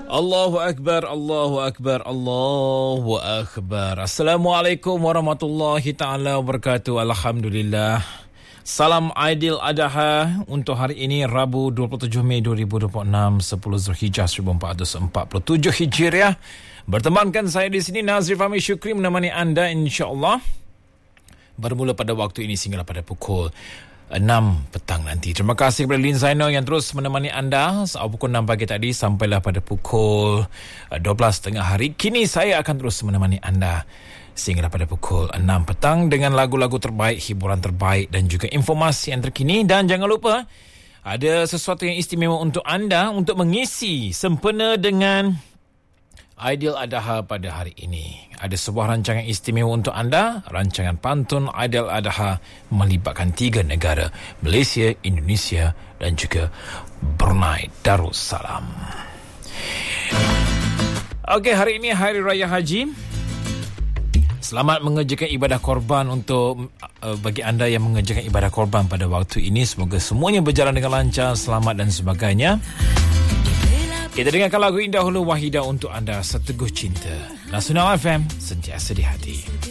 Allahu Akbar, Allahu Akbar, Allahu Akbar. Assalamualaikum warahmatullahi ta'ala wabarakatuh. Alhamdulillah. Salam Aidil Adha untuk hari ini, Rabu 27 Mei 2026, 10 Zulhijjah 1447 Hijriah. Bertemankan saya di sini, Nazri Fahmi Syukri, menemani anda insya-Allah bermula pada waktu ini sehingga pada pukul 6 petang nanti. Terima kasih kepada Lin Zainal yang terus menemani anda sejak pukul 6 pagi tadi sampailah pada pukul 12.30 hari. Kini saya akan terus menemani anda sehingga pada pukul 6 petang dengan lagu-lagu terbaik, hiburan terbaik dan juga informasi yang terkini. Dan jangan lupa, ada sesuatu yang istimewa untuk anda untuk mengisi sempena dengan Aidil Adha pada hari ini. Ada sebuah rancangan istimewa untuk anda, rancangan pantun Aidil Adha melibatkan 3 negara, Malaysia, Indonesia dan juga Brunei Darussalam. Okey, hari ini Hari Raya Haji. Selamat mengerjakan ibadah korban untuk bagi anda yang mengerjakan ibadah korban pada waktu ini. Semoga semuanya berjalan dengan lancar, selamat dan sebagainya. Kita dengarkan lagu indah hulu Wahidah untuk anda, Seteguh Cinta. Nasional FM, sentiasa di hati.